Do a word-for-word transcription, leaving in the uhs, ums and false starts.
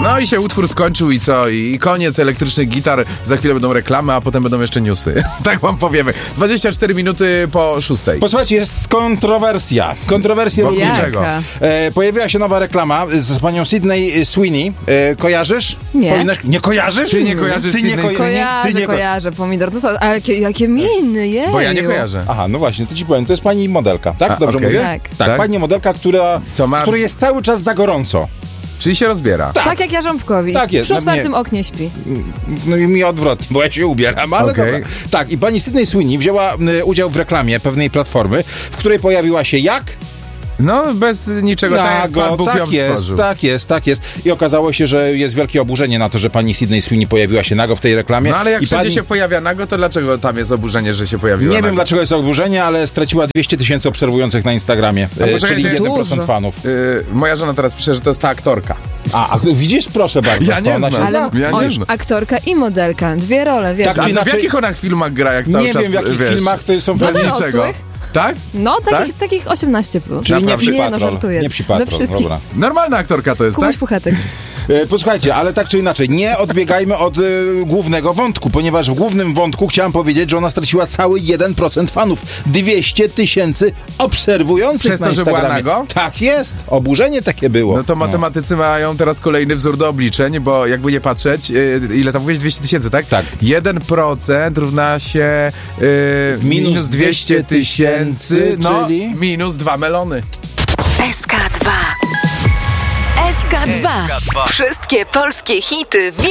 No i się utwór skończył i co? I koniec elektrycznych gitar. Za chwilę będą reklamy, a potem będą jeszcze newsy. Tak wam powiemy. dwadzieścia cztery minuty po szóstej. Posłuchajcie, jest kontrowersja. Kontrowersja Wokół wokół czego? E, pojawiła się nowa reklama z panią Sydney Sweeney. E, kojarzysz? Nie. Powinnaś... Nie kojarzysz? Ty nie kojarzysz Ty nie Sydney koja- Kojarzę, ty nie ko- kojarzę, pomidor. To są, ale jakie, jakie miny, jeju. Bo ja nie kojarzę. Aha, no właśnie, to ci powiem. To jest pani modelka, tak? A, Dobrze okej. mówię? Tak. tak. Tak? Pani modelka, która, Co ma- która jest cały czas za gorąco. Czyli się rozbiera. Tak. tak jak ja Rząbkowi. Tak jest, Przy na otwartym mnie- oknie śpi. No i mi odwrotnie, bo ja się ubieram, ale Okej. dobra. Tak, i pani Sydney Sweeney wzięła y, udział w reklamie pewnej platformy, w której pojawiła się jak? No, bez niczego. Tak jak Pan Bóg ją tak jest, stworzył. tak jest, tak jest. I okazało się, że jest wielkie oburzenie na to, że pani Sydney Sweeney pojawiła się nago w tej reklamie. No ale jak I wszędzie pani... się pojawia nago, to dlaczego tam jest oburzenie, że się pojawiła Nie nago? wiem, dlaczego jest oburzenie, ale straciła dwieście tysięcy obserwujących na Instagramie, A e, poczekaj, czyli to jeden procent dużo. fanów. Yy, moja żona teraz pisze, że to jest ta aktorka. A, a widzisz? Proszę bardzo. Ja to nie ona się znam. zna. Ale Ja nie on, znam. aktorka i modelka. Dwie role, wiesz. Tak, A czy to w inaczej- jakich ona filmach gra, jak cały Nie czas, wiem, w jakich wiesz, filmach to są Do bez dorosłych. niczego. Tak? No, takich, Tak? takich osiemnaście plus. Czyli nie Naprawdę? psi Nie, no, patrol. żartuję. Nie psi We patrol, wszystkich. dobra. Normalna aktorka to jest, Kubuś tak? Puchatek. E, Posłuchajcie, ale tak czy inaczej, nie odbiegajmy od e, głównego wątku, ponieważ w głównym wątku chciałem powiedzieć, że ona straciła cały jeden procent fanów. dwieście tysięcy obserwujących Przez na to, że była Instagramie. nago? Tak jest. Oburzenie takie było. No to matematycy mają teraz kolejny wzór do obliczeń, bo jakby nie patrzeć, yy, ile tam mówiłeś, dwieście tysięcy, tak? Tak. jeden procent równa się yy, Minus minus dwieście tysięcy, no czyli? minus dwa melony. S K dwa. S K dwa. Wszystkie polskie hity w